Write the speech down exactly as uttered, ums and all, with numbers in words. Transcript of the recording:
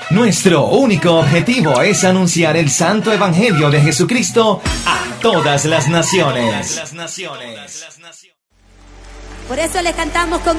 Nuestro único objetivo es anunciar el santo evangelio de Jesucristo a todas las naciones. Por eso le cantamos con